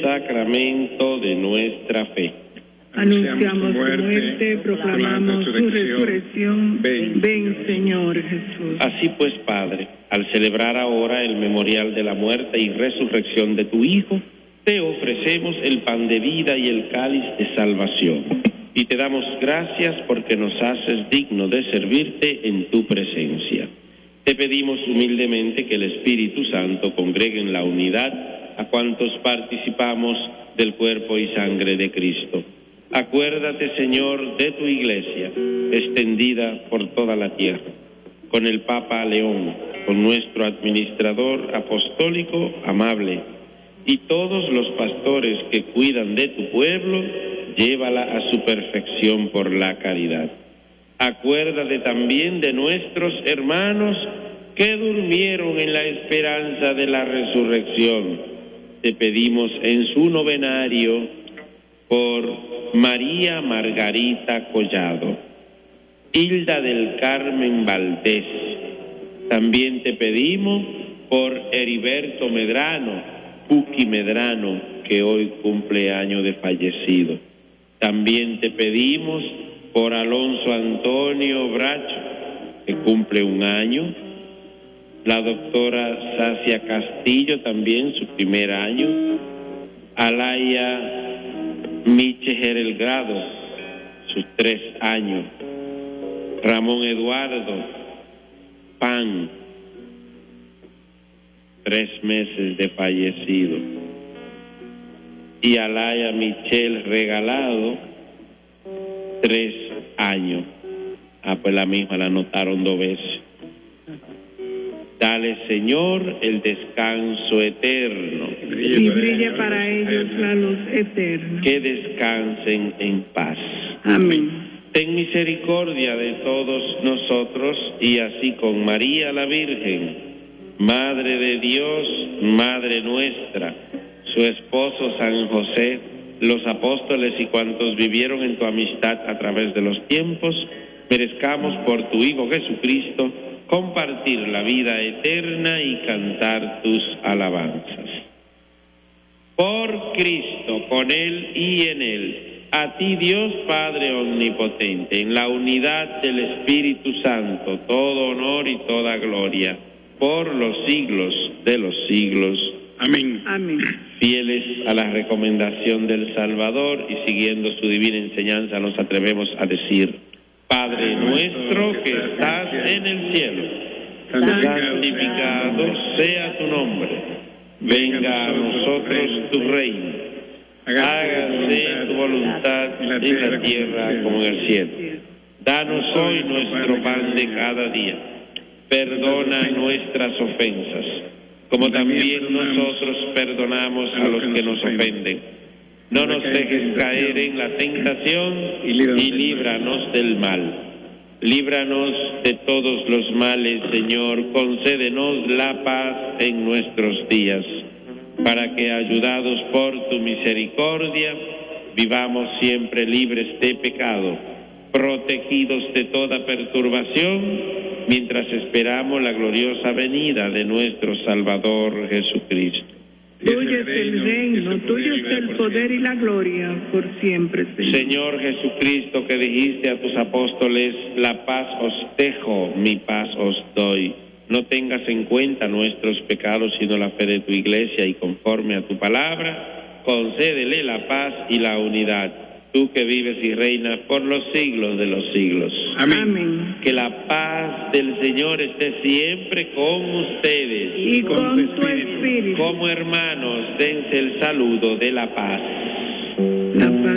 sacramento de nuestra fe. Anunciamos su muerte, proclamamos su resurrección. Ven, Señor Jesús. Así pues, Padre, al celebrar ahora el memorial de la muerte y resurrección de tu Hijo, te ofrecemos el pan de vida y el cáliz de salvación. Y te damos gracias porque nos haces digno de servirte en tu presencia. Te pedimos humildemente que el Espíritu Santo congregue en la unidad a cuantos participamos del cuerpo y sangre de Cristo. Acuérdate, Señor, de tu Iglesia, extendida por toda la tierra, con el Papa León, con nuestro administrador apostólico amable, y todos los pastores que cuidan de tu pueblo, llévala a su perfección por la caridad. Acuérdate también de nuestros hermanos que durmieron en la esperanza de la resurrección. Te pedimos en su novenario por María Margarita Collado, Hilda del Carmen Valdés. También te pedimos por Heriberto Medrano, Puki Medrano, que hoy cumple año de fallecido. También te pedimos por Alonso Antonio Bracho, que cumple un año. La doctora Sacia Castillo, también su primer año. Alaya Michejer Elgrado, sus 3 años. Ramón Eduardo Pan, 3 meses de fallecido. Y Alaya Michelle Regalado, 3 años. Pues la misma la anotaron 2 veces. Dale, Señor, el descanso eterno. Y brille para ellos la luz eterna. Que descansen en paz. Amén. Ten misericordia de todos nosotros y así con María la Virgen, Madre de Dios, Madre nuestra, su esposo San José, los apóstoles y cuantos vivieron en tu amistad a través de los tiempos, merezcamos por tu Hijo Jesucristo compartir la vida eterna y cantar tus alabanzas. Por Cristo, con Él y en Él, a ti Dios Padre Omnipotente, en la unidad del Espíritu Santo, todo honor y toda gloria, por los siglos de los siglos. Amén. Amén. Fieles a la recomendación del Salvador y siguiendo su divina enseñanza, nos atrevemos a decir: Padre nuestro que estás en el cielo, santificado sea tu nombre. Venga a nosotros tu reino. Hágase tu voluntad en la tierra como en el cielo. Danos hoy nuestro pan de cada día. Perdona nuestras ofensas, como también nosotros perdonamos a los que nos ofenden. No nos dejes caer en la tentación y líbranos del mal. Líbranos de todos los males, Señor. Concédenos la paz en nuestros días, para que, ayudados por tu misericordia, vivamos siempre libres de pecado, protegidos de toda perturbación, mientras esperamos la gloriosa venida de nuestro Salvador Jesucristo. Tuyo es el reino, tuyo es el poder y la gloria por siempre, Señor. Señor Jesucristo, que dijiste a tus apóstoles: la paz os dejo, mi paz os doy. No tengas en cuenta nuestros pecados, sino la fe de tu Iglesia, y conforme a tu palabra, concédele la paz y la unidad. Tú que vives y reinas por los siglos de los siglos. Amén. Amén. Que la paz del Señor esté siempre con ustedes. Y con tu espíritu. Como hermanos, dense el saludo de la paz. La paz.